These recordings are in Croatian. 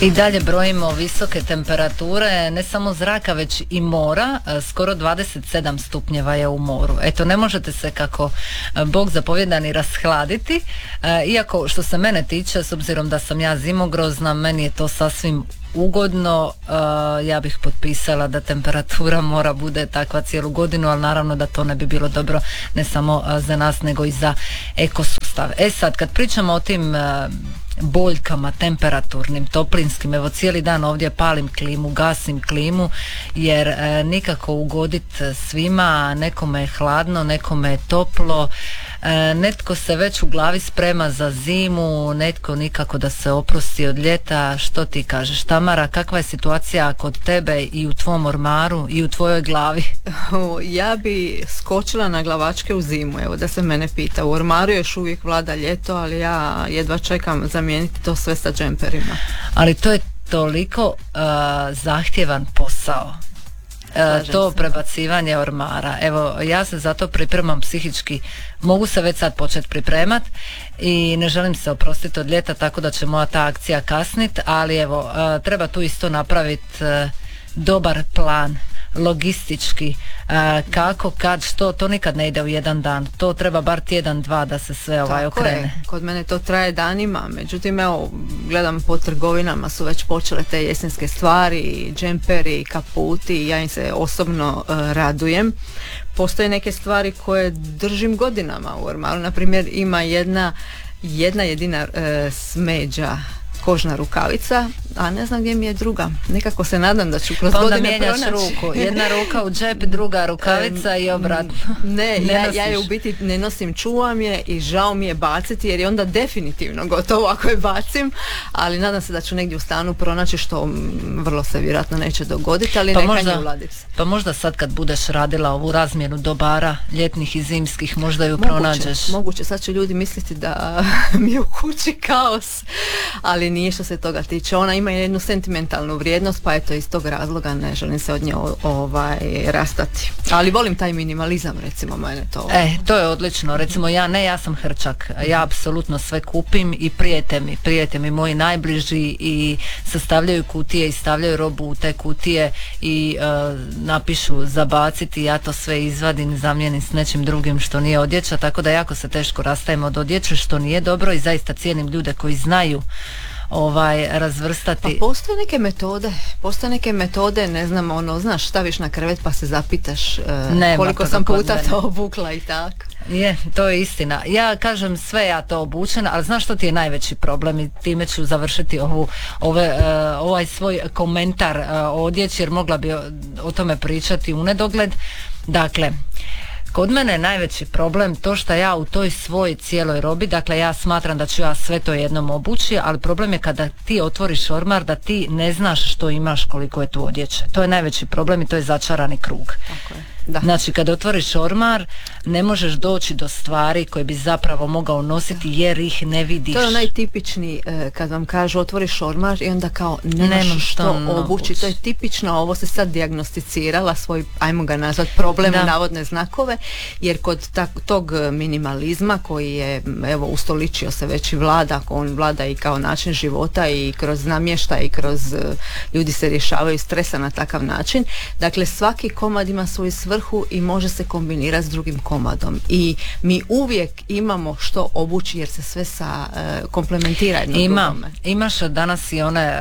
I dalje brojimo visoke temperature, ne samo zraka već i mora, skoro 27 stupnjeva je u moru. Eto, ne možete se kako Bog zapovjeda ni rashladiti, iako što se mene tiče, s obzirom da sam ja zimogrozna, meni je to sasvim ugodno. Ja bih potpisala da temperatura mora bude takva cijelu godinu, ali naravno da to ne bi bilo dobro ne samo za nas nego i za ekosustav. Sad kad pričamo o tim boljkama temperaturnim, toplinskim, evo cijeli dan ovdje palim klimu, gasim klimu jer nikako ugodit svima, nekome je hladno, nekome je toplo, netko se već u glavi sprema za zimu, netko nikako da se oprosti od ljeta. Što ti kažeš, Tamara, kakva je situacija kod tebe i u tvom ormaru i u tvojoj glavi? Ja bi skočila na glavačke u zimu, evo da se mene pita. U ormaru još uvijek vlada ljeto, ali ja jedva čekam zamijeniti to sve sa džemperima. Ali to je toliko zahtjevan posao. To prebacivanje ormara. Evo, ja se zato pripremam psihički, mogu se već sad početi pripremat i ne želim se oprostiti od ljeta, tako da će moja ta akcija kasnit, ali evo, treba tu isto napraviti dobar plan, logistički, kako, kad, što, to nikad ne ide u jedan dan, to treba bar tjedan, dva da se sve okrene. Je. Kod mene to traje danima, međutim evo, gledam po trgovinama su već počele te jesenske stvari, džemperi, kaputi, ja im se osobno radujem. Postoje neke stvari koje držim godinama u ormaru, na primjer ima jedna jedina smeđa, kožna rukavica, a ne znam gdje mi je druga. Nekako se nadam da ću kroz godine pronaći. Pa onda mijenjaš ruku. Jedna ruka u džep, druga rukavica i obratno. Ne, ja je u biti ne nosim, čuvam je i žao mi je baciti jer je onda definitivno gotovo ako je bacim, ali nadam se da ću negdje u stanu pronaći, što vrlo se vjerojatno neće dogoditi, ali neka je u ladici. Pa možda sad kad budeš radila ovu razmjenu dobara ljetnih i zimskih, možda ju pronađeš. Moguće, sad će ljudi misliti da mi je u kući kaos, ali nije što se toga tiče. Ona ima jednu sentimentalnu vrijednost, pa eto iz tog razloga ne želim se od nje rastati. Ali volim taj minimalizam, recimo, mene to. To je odlično. Recimo ja sam hrčak. Ja apsolutno sve kupim i prijete mi moji najbliži i sastavljaju kutije i stavljaju robu u te kutije i napišu zabaciti, ja to sve izvadim, zamijenim s nečim drugim što nije odjeća, tako da jako se teško rastajem od odjeće, što nije dobro, i zaista cijenim ljude koji znaju razvrstati. Pa postoje neke metode, ne znam, znaš, staviš na krevet pa se zapitaš koliko sam puta to obukla i tako. Je, to je istina. Ja kažem sve ja to obučena, ali znaš što ti je najveći problem, i time ću završiti ovaj svoj komentar o odjeći, jer mogla bi o tome pričati u nedogled. Dakle, kod mene je najveći problem to što ja u toj svoj cijeloj robi, dakle ja smatram da ću ja sve to jednom obući, ali problem je kada ti otvoriš ormar da ti ne znaš što imaš, koliko je tu odjeće. To je najveći problem i to je začarani krug. Tako je. Da. Znači kad otvoriš ormar ne možeš doći do stvari koje bi zapravo mogao nositi jer ih ne vidiš. To je najtipični kad vam kažu otvoriš ormar i onda kao nemaš što obući. To je tipično, ovo se sad dijagnosticirala svoj, ajmo ga nazvat, problem, navodne znakove, jer kod tog minimalizma koji je evo ustoličio se već i vlada, on vlada i kao način života i kroz namještaj i kroz ljudi se rješavaju stresa na takav način. Dakle svaki komad ima svoju svrhu i može se kombinirati s drugim komadom i mi uvijek imamo što obući jer se sve komplementira jedno drugome. Imaš danas i one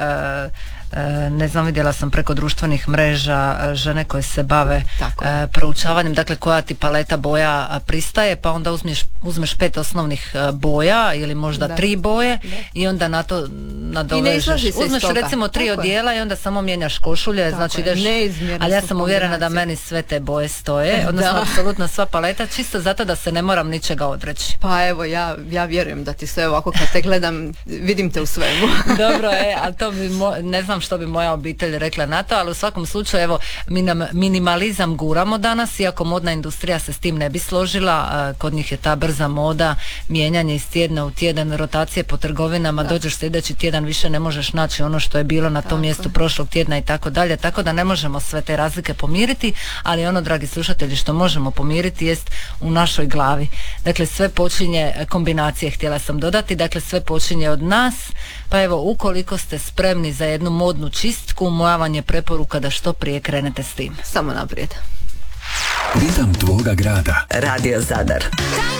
ne znam, vidjela sam preko društvenih mreža žene koje se bave proučavanjem, dakle koja ti paleta boja pristaje, pa onda uzmeš 5 osnovnih boja ili možda 3 boje i onda na to nadovežeš. Uzmeš recimo 3 odijela i onda samo mijenjaš košulje, znači ideš, ali ja sam uvjerena da meni sve te boje stoje, odnosno apsolutno sva paleta, čisto zato da se ne moram ničega odreći. Pa evo, ja vjerujem da ti sve ovako kad te gledam, vidim te u svemu. Dobro, ali to bi ne znam što bi moja obitelj rekla na to, ali u svakom slučaju evo, mi nam minimalizam guramo danas, iako modna industrija se s tim ne bi složila, kod njih je ta brza moda, mijenjanje iz tjedna u tjedan, rotacije po trgovinama, dođeš sljedeći tjedan tjedan više ne možeš naći ono što je bilo na tom mjestu prošlog tjedna i tako dalje, tako da ne možemo sve te razlike pomiriti, ali ono, dragi slušatelji, što možemo pomiriti jest u našoj glavi. Dakle, sve počinje, kombinacije htjela sam dodati, dakle sve počinje od nas, pa evo, ukoliko ste spremni za jednu modnu čistku, moja vam je preporuka da što prije krenete s tim. Samo naprijed. Ritam tvoga grada. Radio Zadar.